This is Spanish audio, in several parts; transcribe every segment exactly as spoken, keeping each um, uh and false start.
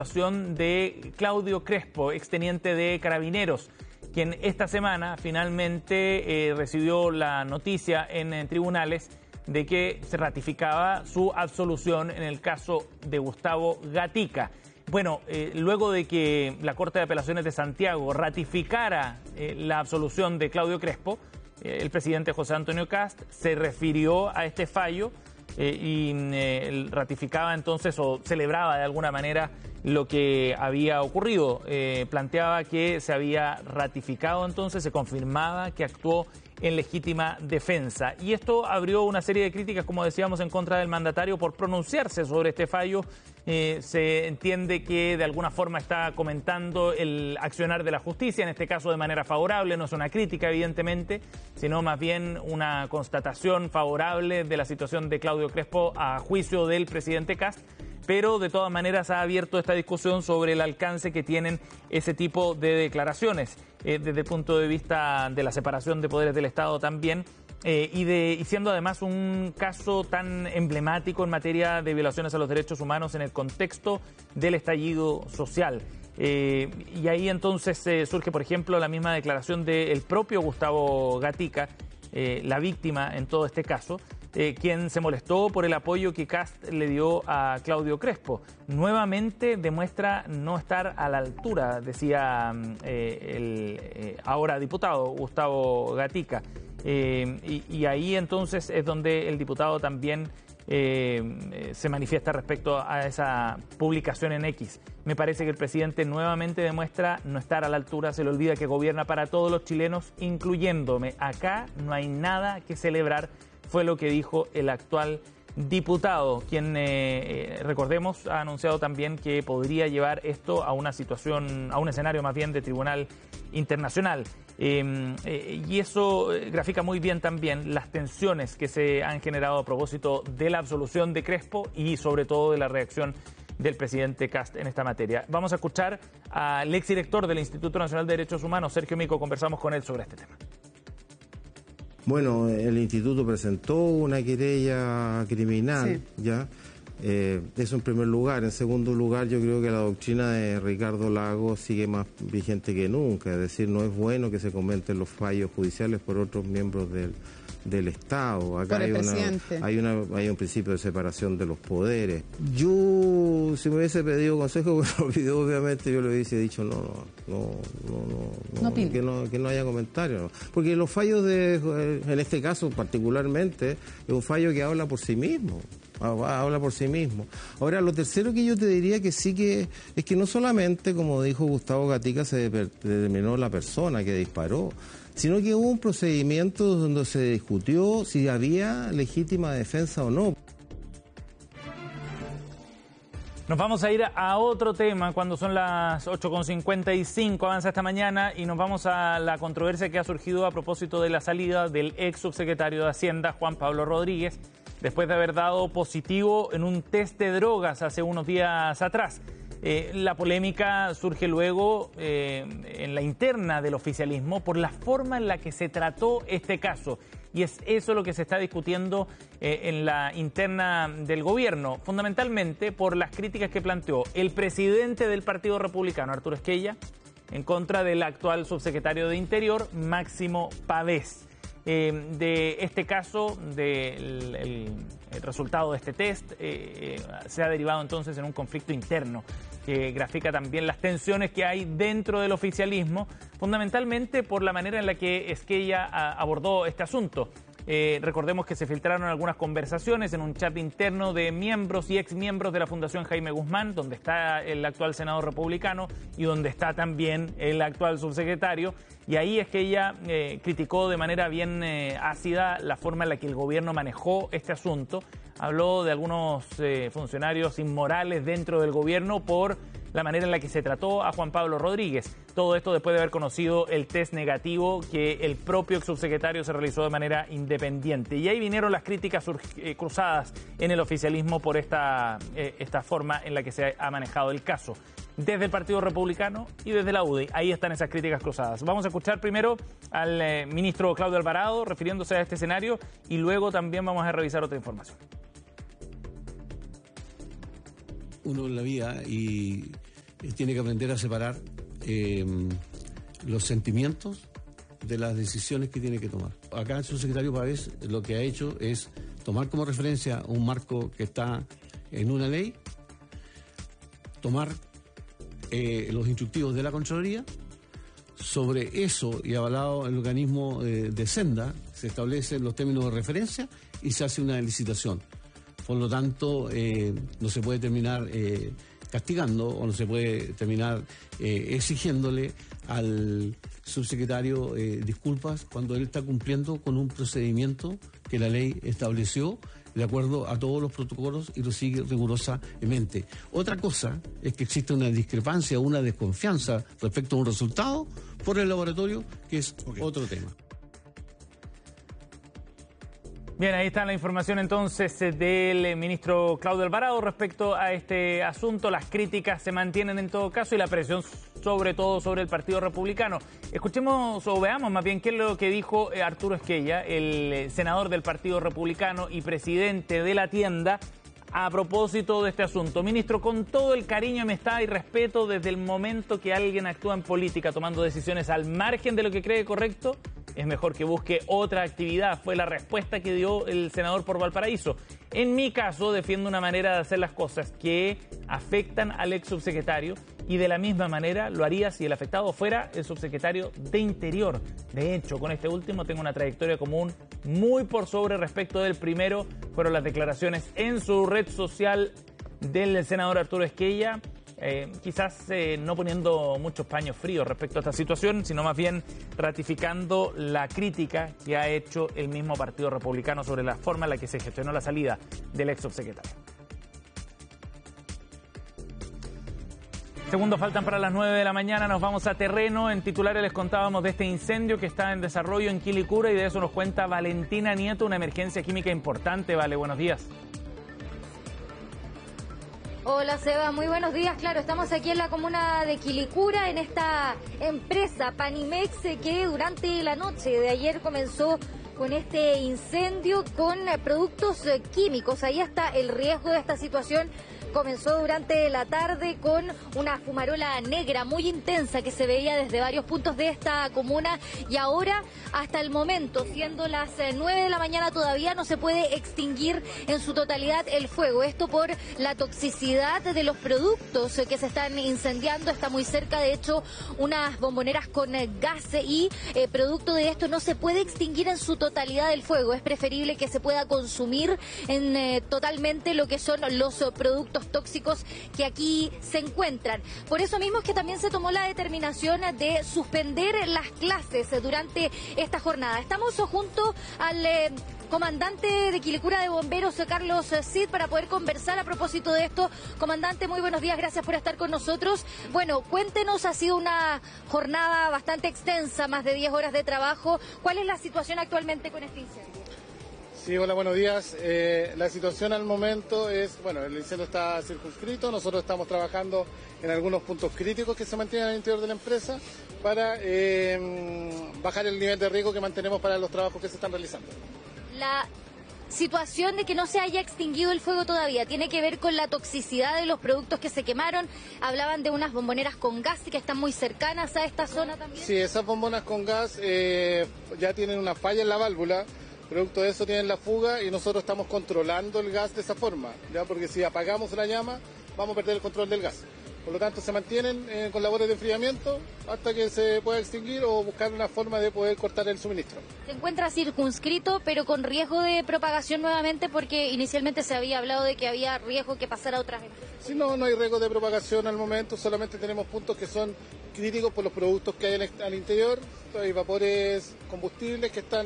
de Claudio Crespo, exteniente de Carabineros, quien esta semana finalmente eh, recibió la noticia en, en tribunales de que se ratificaba su absolución en el caso de Gustavo Gatica. Bueno, eh, luego de que la Corte de Apelaciones de Santiago ratificara eh, la absolución de Claudio Crespo, eh, el presidente José Antonio Kast se refirió a este fallo eh, y eh, ratificaba entonces o celebraba de alguna manera lo que había ocurrido. Eh, planteaba que se había ratificado entonces, se confirmaba que actuó en legítima defensa. Y esto abrió una serie de críticas, como decíamos, en contra del mandatario por pronunciarse sobre este fallo. Eh, se entiende que de alguna forma está comentando el accionar de la justicia, en este caso de manera favorable. No es una crítica, evidentemente, sino más bien una constatación favorable de la situación de Claudio Crespo a juicio del presidente Kast. Pero de todas maneras ha abierto esta discusión sobre el alcance que tienen ese tipo de declaraciones eh, desde el punto de vista de la separación de poderes del Estado también eh, y, de, y siendo además un caso tan emblemático en materia de violaciones a los derechos humanos en el contexto del estallido social. Eh, y ahí entonces eh, surge, por ejemplo, la misma declaración del propio Gustavo Gatica, eh, la víctima en todo este caso, Eh, quien se molestó por el apoyo que Kast le dio a Claudio Crespo. Nuevamente demuestra no estar a la altura, decía eh, el eh, ahora diputado Gustavo Gatica. Eh, y, y ahí entonces es donde el diputado también eh, se manifiesta respecto a esa publicación en X. Me parece que el presidente nuevamente demuestra no estar a la altura, se le olvida que gobierna para todos los chilenos, incluyéndome. Acá no hay nada que celebrar, fue lo que dijo el actual diputado, quien, eh, recordemos, ha anunciado también que podría llevar esto a una situación, a un escenario más bien de tribunal internacional. Eh, eh, y eso grafica muy bien también las tensiones que se han generado a propósito de la absolución de Crespo y sobre todo de la reacción del presidente Kast en esta materia. Vamos a escuchar al exdirector del Instituto Nacional de Derechos Humanos, Sergio Mico, conversamos con él sobre este tema. Bueno, el instituto presentó una querella criminal, sí. ya. Eh, eso en primer lugar. En segundo lugar, yo creo que la doctrina de Ricardo Lagos sigue más vigente que nunca. Es decir, no es bueno que se comenten los fallos judiciales por otros miembros del, del Estado. Acá hay, una, hay, una, hay un principio de separación de los poderes. Yo, si me hubiese pedido consejo con los videos, obviamente yo le hubiese dicho no, no, no, no, no, no, que, no que no haya comentarios. ¿No? Porque los fallos, de, en este caso particularmente, es un fallo que habla por sí mismo. Habla por sí mismo. Ahora, lo tercero que yo te diría que sí que es que no solamente, como dijo Gustavo Gatica, se determinó la persona que disparó, sino que hubo un procedimiento donde se discutió si había legítima defensa o no. Nos vamos a ir a otro tema cuando son las ocho con cincuenta y cinco, avanza esta mañana, y nos vamos a la controversia que ha surgido a propósito de la salida del ex subsecretario de Hacienda, Juan Pablo Rodríguez, después de haber dado positivo en un test de drogas hace unos días atrás. Eh, la polémica surge luego eh, en la interna del oficialismo por la forma en la que se trató este caso. Y es eso lo que se está discutiendo eh, en la interna del gobierno, fundamentalmente por las críticas que planteó el presidente del Partido Republicano, Arturo Esquella, en contra del actual subsecretario de Interior, Máximo Pavés. Eh, de este caso, del el, el resultado de este test, eh, se ha derivado entonces en un conflicto interno que grafica también las tensiones que hay dentro del oficialismo, fundamentalmente por la manera en la que Esquella a, abordó este asunto. Eh, recordemos que se filtraron algunas conversaciones en un chat interno de miembros y exmiembros de la Fundación Jaime Guzmán, donde está el actual senador republicano y donde está también el actual subsecretario, y ahí es que ella eh, criticó de manera bien eh, ácida la forma en la que el gobierno manejó este asunto. Habló de algunos eh, funcionarios inmorales dentro del gobierno por la manera en la que se trató a Juan Pablo Rodríguez. Todo esto después de haber conocido el test negativo que el propio ex subsecretario se realizó de manera independiente. Y ahí vinieron las críticas eh, cruzadas en el oficialismo por esta, eh, esta forma en la que se ha manejado el caso. Desde el Partido Republicano y desde la U D I. Ahí están esas críticas cruzadas. Vamos a escuchar primero al eh, ministro Claudio Alvarado refiriéndose a este escenario y luego también vamos a revisar otra información. Uno en la vida y tiene que aprender a separar eh, los sentimientos de las decisiones que tiene que tomar. Acá el subsecretario Pavés lo que ha hecho es tomar como referencia un marco que está en una ley, tomar eh, los instructivos de la Contraloría, sobre eso y avalado el organismo eh, de Senda, se establecen los términos de referencia y se hace una licitación. Por lo tanto, eh, no se puede terminar eh, castigando o no se puede terminar eh, exigiéndole al subsecretario eh, disculpas cuando él está cumpliendo con un procedimiento que la ley estableció de acuerdo a todos los protocolos y lo sigue rigurosamente. Otra cosa es que existe una discrepancia, una desconfianza respecto a un resultado por el laboratorio, que es okay. Otro tema. Bien, ahí está la información entonces del ministro Claudio Alvarado respecto a este asunto. Las críticas se mantienen en todo caso y la presión sobre todo sobre el Partido Republicano. Escuchemos o veamos más bien qué es lo que dijo Arturo Esquella, el senador del Partido Republicano y presidente de la tienda, a propósito de este asunto. Ministro, con todo el cariño, amistad y respeto, desde el momento que alguien actúa en política tomando decisiones al margen de lo que cree correcto, es mejor que busque otra actividad. Fue la respuesta que dio el senador por Valparaíso. En mi caso, defiendo una manera de hacer las cosas que afectan al ex subsecretario y de la misma manera lo haría si el afectado fuera el subsecretario de Interior. De hecho, con este último tengo una trayectoria común muy por sobre respecto del primero. Fueron las declaraciones en su red social del senador Arturo Esquella. Eh, quizás eh, no poniendo muchos paños fríos respecto a esta situación, sino más bien ratificando la crítica que ha hecho el mismo Partido Republicano sobre la forma en la que se gestionó la salida del ex subsecretario. Segundos faltan para las nueve de la mañana, nos vamos a terreno. En titulares les contábamos de este incendio que está en desarrollo en Quilicura y de eso nos cuenta Valentina Nieto, una emergencia química importante. Vale, buenos días. Hola Seba, muy buenos días. Claro, estamos aquí en la comuna de Quilicura, en esta empresa Panimex que durante la noche de ayer comenzó con este incendio con productos químicos. Ahí está el riesgo de esta situación. Comenzó durante la tarde con una fumarola negra muy intensa que se veía desde varios puntos de esta comuna y ahora, hasta el momento, siendo las nueve de la mañana, todavía no se puede extinguir en su totalidad el fuego. Esto por la toxicidad de los productos que se están incendiando. Está muy cerca, de hecho, unas bomboneras con gas y eh, producto de esto no se puede extinguir en su totalidad el fuego. Es preferible que se pueda consumir en eh, totalmente lo que son los eh, productos tóxicos que aquí se encuentran. Por eso mismo es que también se tomó la determinación de suspender las clases durante esta jornada. Estamos junto al eh, comandante de Quilicura de Bomberos, Carlos Cid, para poder conversar a propósito de esto. Comandante, muy buenos días, gracias por estar con nosotros. Bueno, cuéntenos, ha sido una jornada bastante extensa, más de diez horas de trabajo. ¿Cuál es la situación actualmente con este incendio? Sí, hola, buenos días. Eh, la situación al momento es, bueno, el incendio está circunscrito, nosotros estamos trabajando en algunos puntos críticos que se mantienen al interior de la empresa para eh, bajar el nivel de riesgo que mantenemos para los trabajos que se están realizando. La situación de que no se haya extinguido el fuego todavía tiene que ver con la toxicidad de los productos que se quemaron. Hablaban de unas bomboneras con gas que están muy cercanas a esta zona también. Sí, esas bombonas con gas eh, ya tienen una falla en la válvula. Producto de eso tienen la fuga y nosotros estamos controlando el gas de esa forma, ya porque si apagamos la llama vamos a perder el control del gas. Por lo tanto se mantienen eh, con labores de enfriamiento hasta que se pueda extinguir o buscar una forma de poder cortar el suministro. Se encuentra circunscrito pero con riesgo de propagación nuevamente porque inicialmente se había hablado de que había riesgo que pasara a otras empresas. Sí, no, no hay riesgo de propagación al momento, solamente tenemos puntos que son críticos por los productos que hay al interior. Hay vapores combustibles que están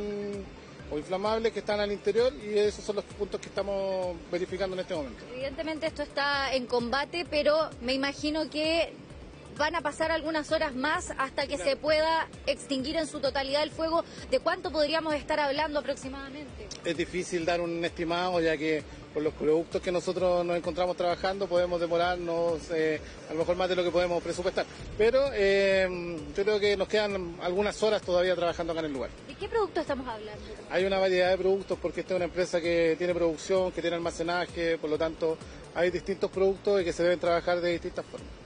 o inflamables que están al interior y esos son los puntos que estamos verificando en este momento. Evidentemente esto está en combate, pero me imagino que van a pasar algunas horas más hasta que claro. se pueda extinguir en su totalidad el fuego. ¿De cuánto podríamos estar hablando aproximadamente? Es difícil dar un estimado, ya que por los productos que nosotros nos encontramos trabajando podemos demorarnos eh, a lo mejor más de lo que podemos presupuestar. Pero eh, yo creo que nos quedan algunas horas todavía trabajando acá en el lugar. ¿De qué producto estamos hablando? Hay una variedad de productos porque esta es una empresa que tiene producción, que tiene almacenaje, por lo tanto hay distintos productos y que se deben trabajar de distintas formas.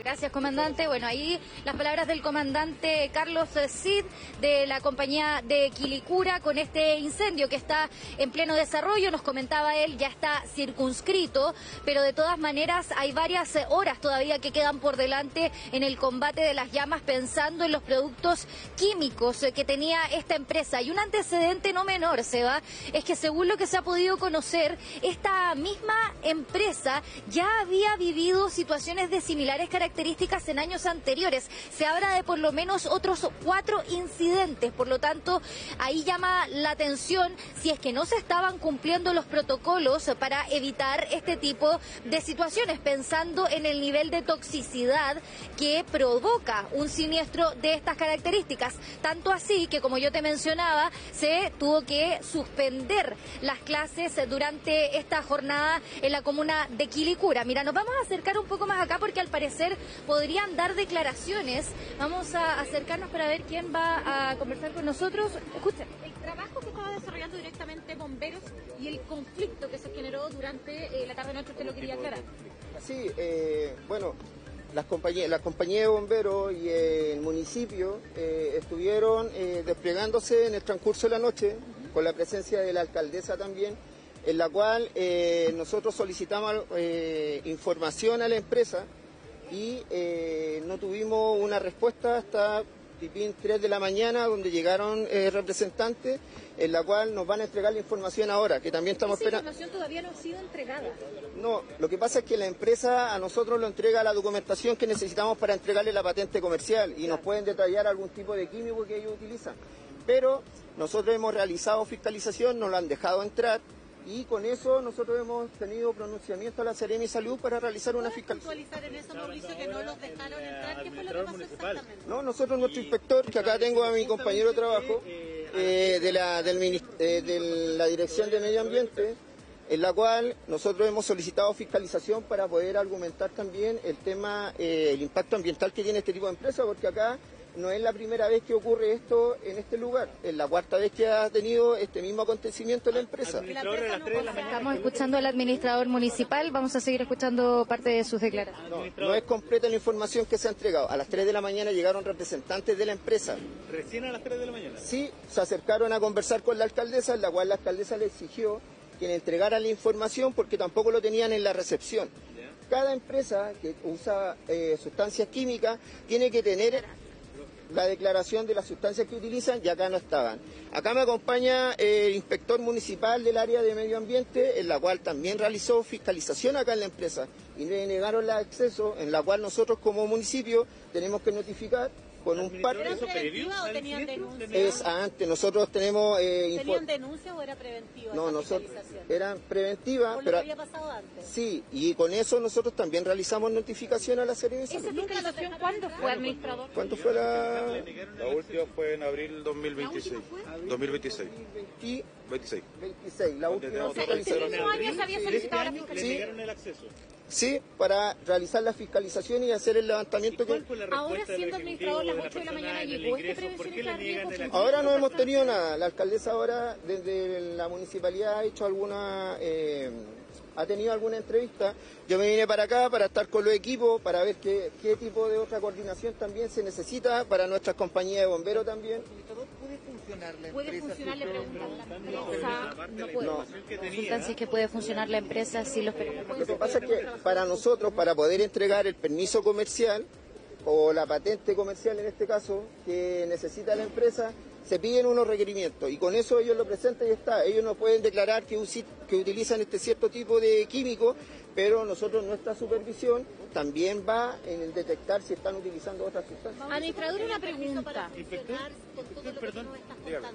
Gracias, comandante. Bueno, ahí las palabras del comandante Carlos Cid de la compañía de Quilicura con este incendio que está en pleno desarrollo. Nos comentaba él, ya está circunscrito, pero de todas maneras hay varias horas todavía que quedan por delante en el combate de las llamas, pensando en los productos químicos que tenía esta empresa. Y un antecedente no menor, Seba, es que según lo que se ha podido conocer, esta misma empresa ya había vivido situaciones de similares características características en años anteriores. Se habla de por lo menos otros cuatro incidentes, por lo tanto, ahí llama la atención si es que no se estaban cumpliendo los protocolos para evitar este tipo de situaciones, pensando en el nivel de toxicidad que provoca un siniestro de estas características. Tanto así que, como yo te mencionaba, se tuvo que suspender las clases durante esta jornada en la comuna de Quilicura. Mira, nos vamos a acercar un poco más acá porque al parecer podrían dar declaraciones. Vamos a acercarnos para ver quién va a conversar con nosotros. Escuchen. El trabajo que estaba desarrollando directamente bomberos y el conflicto que se generó durante eh, la tarde-noche, usted lo quería aclarar. Sí, eh, bueno, las compañías, la compañía de bomberos y el municipio eh, estuvieron eh, desplegándose en el transcurso de la noche, uh-huh, con la presencia de la alcaldesa también, en la cual eh, nosotros solicitamos eh, información a la empresa y eh, no tuvimos una respuesta hasta tipín tres de la mañana, donde llegaron eh, representantes, en la cual nos van a entregar la información ahora, que también estamos esperando. Esa información todavía no ha sido entregada. No, lo que pasa es que la empresa a nosotros nos entrega la documentación que necesitamos para entregarle la patente comercial y nos pueden detallar algún tipo de químico que ellos utilizan. Pero nosotros hemos realizado fiscalización, nos lo han dejado entrar, y con eso nosotros hemos tenido pronunciamiento a la Seremi de Salud para realizar una fiscalización. ¿Puedes puntualizar en eso, Mauricio, que no los dejaron entrar? ¿Qué fue lo que pasó exactamente? No, nosotros, nuestro inspector, que acá tengo a mi compañero de trabajo, eh, de, la, del, eh, de la Dirección de Medio Ambiente, en la cual nosotros hemos solicitado fiscalización para poder argumentar también el tema, eh, el impacto ambiental que tiene este tipo de empresa, porque acá no es la primera vez que ocurre esto en este lugar, es la cuarta vez que ha tenido este mismo acontecimiento en la empresa. Estamos escuchando al administrador municipal, vamos a seguir escuchando parte de sus declaraciones. No, no es completa la información que se ha entregado. A las tres de la mañana llegaron representantes de la empresa. ¿Recién a las tres de la mañana? Sí, se acercaron a conversar con la alcaldesa, en la cual la alcaldesa le exigió que le entregara la información porque tampoco lo tenían en la recepción. Cada empresa que usa eh, sustancias químicas tiene que tener la declaración de las sustancias que utilizan, y acá no estaban. Acá me acompaña eh, el inspector municipal del área de medio ambiente, en la cual también realizó fiscalización acá en la empresa y le negaron el acceso, en la cual nosotros como municipio tenemos que notificar con un par de... ¿Era preventiva o tenían denuncias? Es antes, nosotros tenemos... Eh, ¿Tenían denuncias o era preventiva? No, nosotros eran preventivas, ¿Por pero... lo que había pasado antes? Sí, y con eso nosotros también realizamos notificación a la Seremi de Salud. ¿Esa fiscalización cuándo fue, administrador? ¿Cuánto fue la...? La última fue en abril dos mil veintiséis. dos mil veintiséis. Y... veintiséis. veintiséis, la última O sea, este mismo año se había solicitado la fiscalización. ¿Le negaron el acceso? Sí, para realizar la fiscalización y hacer el levantamiento. ¿Cuál fue la Ahora, respuesta siendo del administrador, a las ejecutivo, ocho de la persona mañana en el llegó este ingreso? ¿Por prevención qué y le riesgo niegan el físico? acceso? Ahora no hemos tenido nada. La alcaldesa ahora, desde la municipalidad, ha hecho alguna... Eh, ha tenido alguna entrevista. Yo me vine para acá para estar con los equipos, para ver qué, qué tipo de otra coordinación también se necesita para nuestras compañías de bomberos también. ¿Puede funcionar la ¿Puede empresa? funcionar, le preguntan? La No, empresa no puede. No. Consultan si es que puede funcionar la empresa, si los... Lo que pasa es que para nosotros, para poder entregar el permiso comercial o la patente comercial en este caso que necesita la empresa, se piden unos requerimientos y con eso ellos lo presentan y está. Ellos nos pueden declarar que, usi- que utilizan este cierto tipo de químicos, pero nosotros nuestra supervisión también va en el detectar si están utilizando otras sustancias. Administrador, una pregunta. Inspector, perdón, dígame.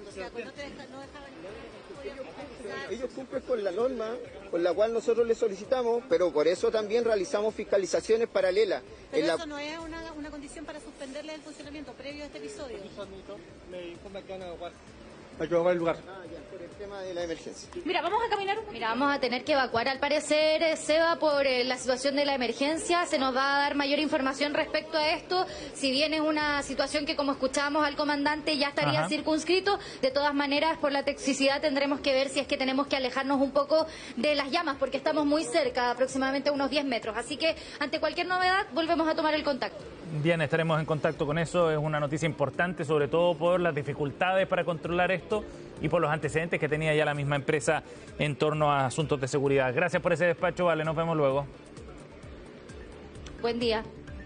Ellos cumplen con la norma con la cual nosotros les solicitamos, pero por eso también realizamos fiscalizaciones paralelas. Pero En la- eso no es una, una condición para suspenderle el funcionamiento previo a este episodio. hay que evacuar el lugar. De la emergencia. Mira, vamos a caminar un poquito. Mira, vamos a tener que evacuar al parecer, eh, Seba, por eh, la situación de la emergencia. Se nos va a dar mayor información respecto a esto. Si bien es una situación que, como escuchábamos al comandante, ya estaría Ajá. circunscrito, de todas maneras, por la toxicidad tendremos que ver si es que tenemos que alejarnos un poco de las llamas, porque estamos muy cerca, aproximadamente a unos diez metros. Así que, ante cualquier novedad, volvemos a tomar el contacto. Bien, estaremos en contacto con eso. Es una noticia importante, sobre todo por las dificultades para controlar esto y por los antecedentes que tenía ya la misma empresa en torno a asuntos de seguridad. Gracias por ese despacho, Vale, nos vemos luego. Buen día.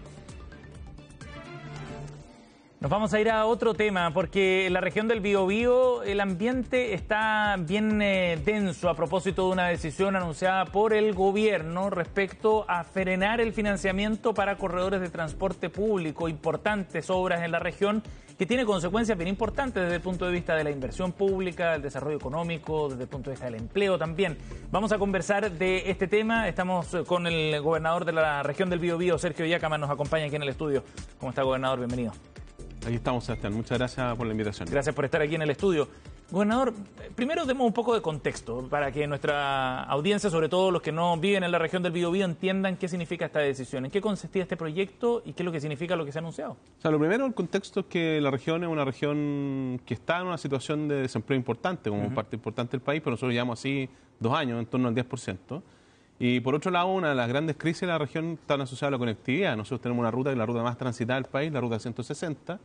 Nos vamos a ir a otro tema, porque en la región del Biobío el ambiente está bien eh, denso a propósito de una decisión anunciada por el gobierno respecto a frenar el financiamiento para corredores de transporte público, importantes obras en la región, que tiene consecuencias bien importantes desde el punto de vista de la inversión pública, del desarrollo económico, desde el punto de vista del empleo también. Vamos a conversar de este tema. Estamos con el gobernador de la región del Biobío, Sergio Yácama, nos acompaña aquí en el estudio. ¿Cómo está, gobernador? Bienvenido. Aquí estamos, Sebastián. Muchas gracias por la invitación. Gracias por estar aquí en el estudio. Gobernador, primero demos un poco de contexto para que nuestra audiencia, sobre todo los que no viven en la región del Biobío, entiendan qué significa esta decisión, en qué consistía este proyecto y qué es lo que significa lo que se ha anunciado. O sea, lo primero, el contexto es que la región es una región que está en una situación de desempleo importante, como uh-huh. parte importante del país, pero nosotros llevamos así dos años, en torno al diez por ciento. Y por otro lado, una de las grandes crisis de la región está asociada a la conectividad. Nosotros tenemos una ruta que es la ruta más transitada del país, la ruta ciento sesenta,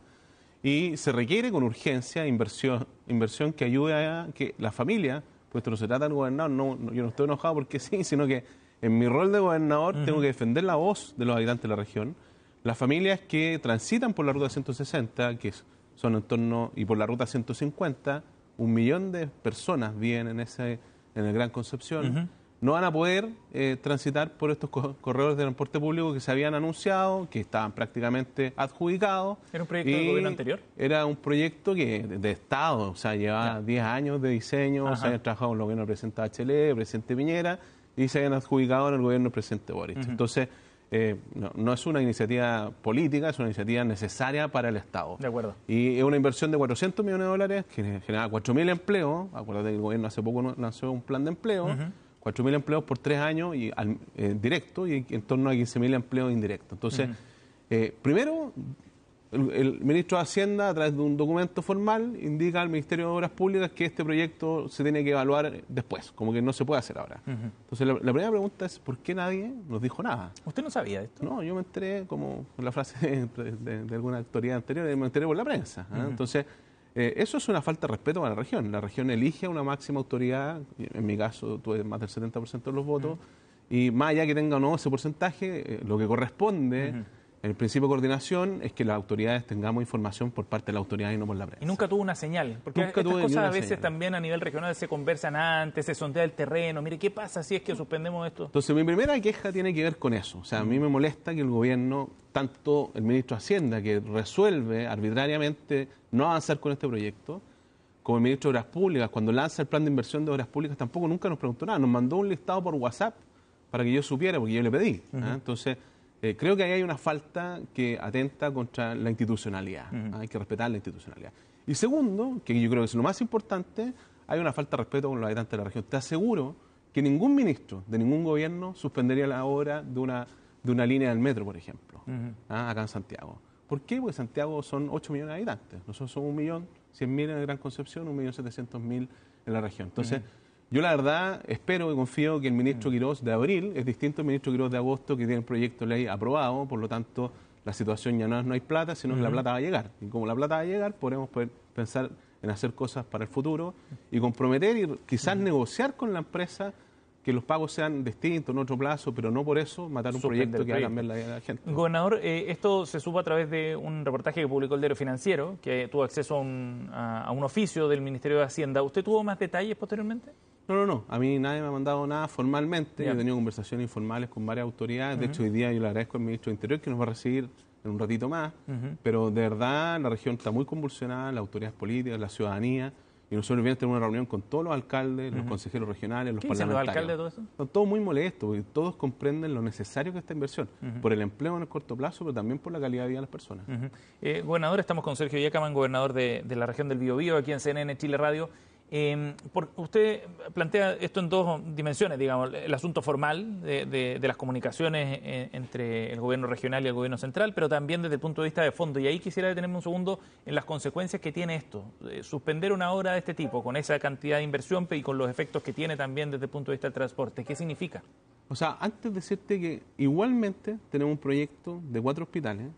y se requiere con urgencia inversión, inversión que ayude a que la familia, pues esto no se trata del gobernador, no, no, yo no estoy enojado porque sí, sino que en mi rol de gobernador uh-huh. tengo que defender la voz de los habitantes de la región, las familias que transitan por la ruta ciento sesenta, que son en torno, y por la ruta ciento cincuenta, un millón de personas viven en ese, en el Gran Concepción, uh-huh. no van a poder eh, transitar por estos corredores de transporte público que se habían anunciado, que estaban prácticamente adjudicados. ¿Era un proyecto del gobierno anterior? Era un proyecto que de, de Estado, o sea, llevaba diez años de diseño, Ajá. se habían trabajado con el gobierno del presidente Bachelet, el presidente Piñera, y se habían adjudicado en el gobierno del presidente Boric. Uh-huh. Entonces, eh, no, no es una iniciativa política, es una iniciativa necesaria para el Estado. De acuerdo. Y es una inversión de cuatrocientos millones de dólares que genera cuatro mil empleos. Acuérdate que el gobierno hace poco lanzó un plan de empleo. Uh-huh. cuatro mil empleos por tres años y al, eh, directo y en torno a quince mil empleos indirectos. Entonces, uh-huh. eh, primero, el, el ministro de Hacienda, a través de un documento formal, indica al Ministerio de Obras Públicas que este proyecto se tiene que evaluar después, como que no se puede hacer ahora. Uh-huh. Entonces, la, la primera pregunta es, ¿por qué nadie nos dijo nada? ¿Usted no sabía esto? No, yo me enteré, como con la frase de, de, de alguna autoridad anterior, me enteré por la prensa. ¿eh? Uh-huh. Entonces, Eh, eso es una falta de respeto para la región. La región elige a una máxima autoridad, en mi caso tuve más del setenta por ciento de los votos, uh-huh. y más allá que tenga o no ese porcentaje, eh, lo que corresponde, uh-huh. el principio de coordinación es que las autoridades tengamos información por parte de la autoridad y no por la prensa. Y nunca tuvo una señal, porque nunca estas cosas a veces señal. También a nivel regional se conversan antes, se sondea el terreno, mire, ¿qué pasa si es que suspendemos esto? Entonces, mi primera queja tiene que ver con eso. O sea, uh-huh. a mí me molesta que el gobierno, tanto el ministro de Hacienda, que resuelve arbitrariamente no avanzar con este proyecto, como el ministro de Obras Públicas, cuando lanza el plan de inversión de Obras Públicas, tampoco nunca nos preguntó nada. Nos mandó un listado por WhatsApp para que yo supiera, porque yo le pedí. Uh-huh. ¿eh? Entonces, eh, creo que ahí hay una falta que atenta contra la institucionalidad. Uh-huh. ¿eh? Hay que respetar la institucionalidad. Y segundo, que yo creo que es lo más importante, hay una falta de respeto con los habitantes de la región. Te aseguro que ningún ministro de ningún gobierno suspendería la obra de una, de una línea del metro, por ejemplo, uh-huh. ¿eh? acá en Santiago. ¿Por qué? Porque Santiago son ocho millones de habitantes. Nosotros somos un millón cien mil en el Gran Concepción, un millón setecientos mil en la región. Entonces, uh-huh. yo la verdad espero y confío que el ministro uh-huh. Quirós de abril es distinto al ministro Quirós de agosto, que tiene el proyecto de ley aprobado. Por lo tanto, la situación ya no es no hay plata, sino uh-huh. que la plata va a llegar. Y como la plata va a llegar, podremos poder pensar en hacer cosas para el futuro y comprometer y quizás uh-huh. negociar con la empresa que los pagos sean distintos en otro plazo, pero no por eso matar un Suspender proyecto que proyecto. va a cambiar la vida de la gente. Gobernador, eh, esto se supo a través de un reportaje que publicó el Diario Financiero, que tuvo acceso a un, a, a un oficio del Ministerio de Hacienda. ¿Usted tuvo más detalles posteriormente? No, no, no. A mí nadie me ha mandado nada formalmente. Ya. Yo he tenido conversaciones informales con varias autoridades. De Uh-huh. hecho, hoy día yo le agradezco al ministro de Interior que nos va a recibir en un ratito más. Uh-huh. Pero de verdad la región está muy convulsionada, las autoridades políticas, la ciudadanía. Y nosotros vienes a tener una reunión con todos los alcaldes, los uh-huh. consejeros regionales, los ¿Qué parlamentarios. ¿Los alcaldes de todo eso? Están todos muy molestos, porque todos comprenden lo necesario que es esta inversión, uh-huh. por el empleo en el corto plazo, pero también por la calidad de vida de las personas. Uh-huh. eh, gobernador, estamos con Sergio Yacaman, gobernador de, de la región del Biobío, aquí en C N N Chile Radio. Eh, por, usted plantea esto en dos dimensiones, digamos, el asunto formal de, de, de las comunicaciones eh, entre el gobierno regional y el gobierno central, pero también desde el punto de vista de fondo. Y ahí quisiera detenerme un segundo en las consecuencias que tiene esto. Eh, suspender una obra de este tipo, con esa cantidad de inversión y con los efectos que tiene también desde el punto de vista del transporte. ¿Qué significa? O sea, antes de decirte que igualmente tenemos un proyecto de cuatro hospitales